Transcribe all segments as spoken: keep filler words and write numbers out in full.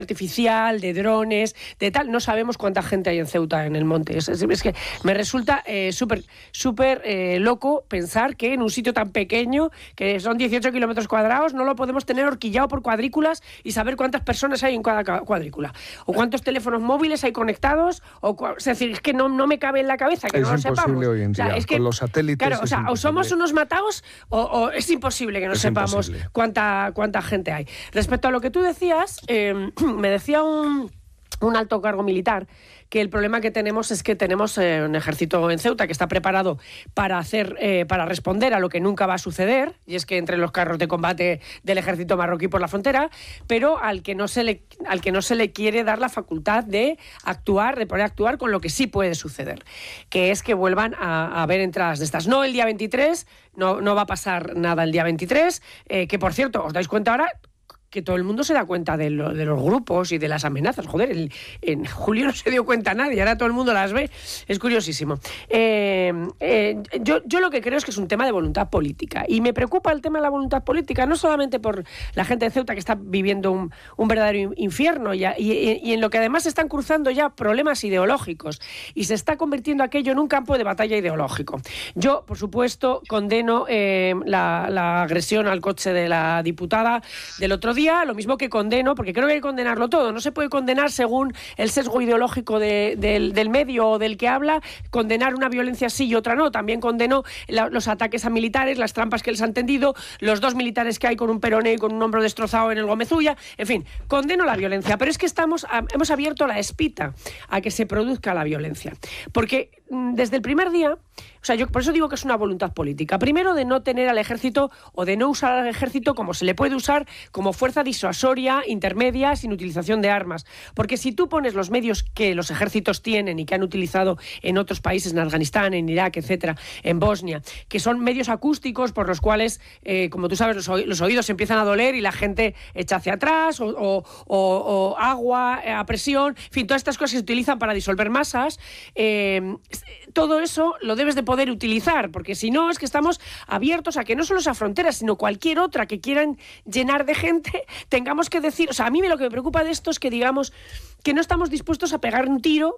artificial, de drones, de tal, no sabemos cuánta gente hay en Ceuta, en el monte. Es, es, es que me resulta eh, súper súper eh, loco pensar que en un sitio tan pequeño, que son dieciocho kilómetros cuadrados, no lo podemos tener horquillado por cuadrículas y saber cuántas personas hay en cada cuadrícula, o cuántos teléfonos móviles hay conectados, o es decir, es que no, no me cabe en la cabeza que es no lo sepamos. Es imposible hoy en día, o sea, es que, con los satélites. Claro, o sea, o somos unos mataos o, o es imposible que no es sepamos imposible. cuánta cuánta gente hay. Respecto a lo que tú decías, eh, me decía un, un alto cargo militar que el problema que tenemos es que tenemos eh, un ejército en Ceuta que está preparado para hacer, eh, para responder a lo que nunca va a suceder, y es que entre los carros de combate del ejército marroquí por la frontera, pero al que no se le, al que no se le quiere dar la facultad de actuar, de poder actuar con lo que sí puede suceder, que es que vuelvan a, a haber entradas de estas. No el día veintitrés, no, no va a pasar nada el día veintitrés, eh, que por cierto, ¿os dais cuenta ahora? Que todo el mundo se da cuenta de, lo, de los grupos y de las amenazas. Joder, el, en julio no se dio cuenta nadie, ahora todo el mundo las ve. Es curiosísimo. Eh, eh, yo, yo lo que creo es que es un tema de voluntad política. Y me preocupa el tema de la voluntad política, no solamente por la gente de Ceuta, que está viviendo un, un verdadero infierno, y, y, y en lo que además se están cruzando ya problemas ideológicos, y se está convirtiendo aquello en un campo de batalla ideológico. Yo, por supuesto, condeno eh, la, la agresión al coche de la diputada del otro día, lo mismo que condeno, porque creo que hay que condenarlo todo, no se puede condenar según el sesgo ideológico de, del, del medio o del que habla, condenar una violencia sí y otra no. También condeno la, los ataques a militares, las trampas que les han tendido, los dos militares que hay con un peroné y con un hombro destrozado en el Gómezulla, en fin, condeno la violencia, pero es que estamos a, hemos abierto la espita a que se produzca la violencia, porque desde el primer día, o sea, yo por eso digo que es una voluntad política. Primero, de no tener al ejército o de no usar al ejército como se le puede usar, como fuerza disuasoria, intermedia, sin utilización de armas. Porque si tú pones los medios que los ejércitos tienen y que han utilizado en otros países, en Afganistán, en Irak, etcétera, en Bosnia, que son medios acústicos por los cuales, eh, como tú sabes, los, oí- los oídos se empiezan a doler y la gente echa hacia atrás, o, o, o, o agua a presión, en fin, todas estas cosas que se utilizan para disolver masas, eh, todo eso lo debes de poder utilizar, porque si no es que estamos abiertos a que no solo esa frontera, sino cualquier otra que quieran llenar de gente, tengamos que decir, o sea, a mí lo que me preocupa de esto es que digamos que no estamos dispuestos a pegar un tiro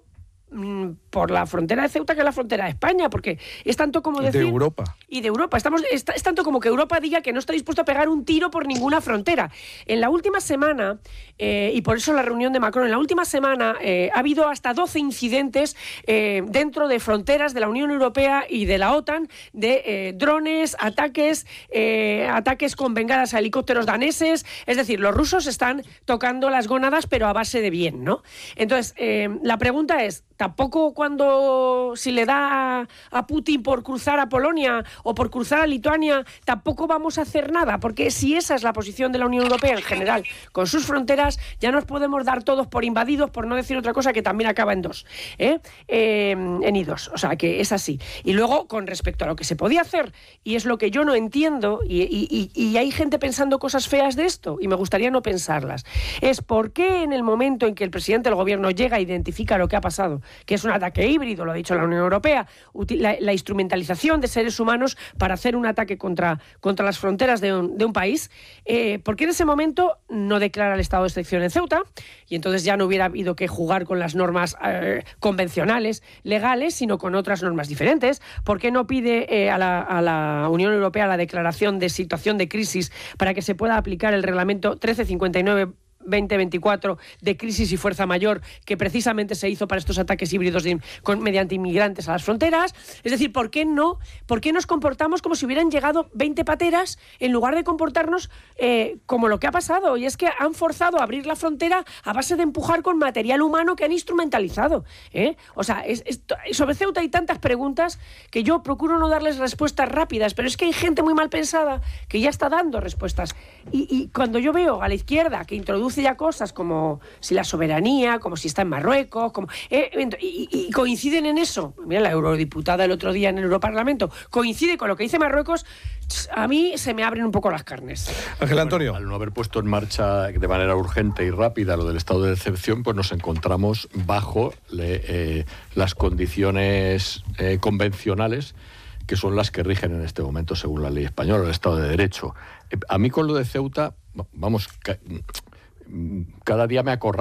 por la frontera de Ceuta, que es la frontera de España, porque es tanto como decir... De Europa. Y de Europa. Estamos, es, es tanto como que Europa diga que no está dispuesto a pegar un tiro por ninguna frontera. En la última semana, eh, y por eso la reunión de Macron, en la última semana eh, ha habido hasta doce incidentes eh, dentro de fronteras de la Unión Europea y de la OTAN, de eh, drones, ataques, eh, ataques con bengalas a helicópteros daneses. Es decir, los rusos están tocando las gónadas, pero a base de bien, ¿no? Entonces, eh, la pregunta es, tampoco cuando si le da a, a Putin por cruzar a Polonia o por cruzar a Lituania, tampoco vamos a hacer nada, porque si esa es la posición de la Unión Europea en general con sus fronteras, ya nos podemos dar todos por invadidos, por no decir otra cosa que también acaba en dos, ¿eh? Eh, en idos, o sea que es así. Y luego, con respecto a lo que se podía hacer, y es lo que yo no entiendo, y, y, y, y hay gente pensando cosas feas de esto, y me gustaría no pensarlas, es por qué en el momento en que el presidente del gobierno llega e identifica lo que ha pasado, que es un ataque híbrido, lo ha dicho la Unión Europea, la, la instrumentalización de seres humanos para hacer un ataque contra, contra las fronteras de un, de un país, eh, ¿por qué en ese momento no declara el estado de excepción en Ceuta? Y entonces ya no hubiera habido que jugar con las normas eh, convencionales, legales, sino con otras normas diferentes. ¿Por qué no pide eh, a, la, a la Unión Europea la declaración de situación de crisis para que se pueda aplicar el reglamento trece cincuenta y nueve veinte veinticuatro de crisis y fuerza mayor, que precisamente se hizo para estos ataques híbridos de, con, mediante inmigrantes a las fronteras? Es decir, ¿por qué no? ¿Por qué nos comportamos como si hubieran llegado veinte pateras en lugar de comportarnos eh, como lo que ha pasado? Y es que han forzado a abrir la frontera a base de empujar con material humano que han instrumentalizado, ¿eh? O sea, es, es, sobre Ceuta hay tantas preguntas que yo procuro no darles respuestas rápidas, pero es que hay gente muy mal pensada que ya está dando respuestas. Y, y cuando yo veo a la izquierda que introduce ya cosas como si la soberanía, como si está en Marruecos, como eh, y, y coinciden en eso. Mira, la eurodiputada el otro día en el Europarlamento coincide con lo que dice Marruecos. A mí se me abren un poco las carnes. Ángel Antonio. Bueno, al no haber puesto en marcha de manera urgente y rápida lo del estado de excepción, pues nos encontramos bajo le, eh, las condiciones eh, convencionales que son las que rigen en este momento según la ley española, el Estado de Derecho. Eh, a mí con lo de Ceuta, vamos, ca- cada día me acorrala